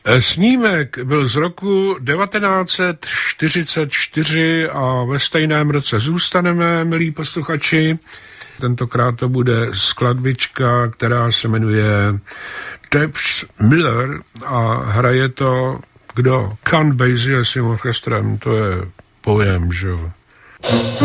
Snímek byl z roku 1944 a ve stejném roce zůstaneme, milí posluchači. Tentokrát to bude skladbička, která se jmenuje Teps Miller a hraje to kdo? Count Basie s tím orchestrem, to je pojem, že jo.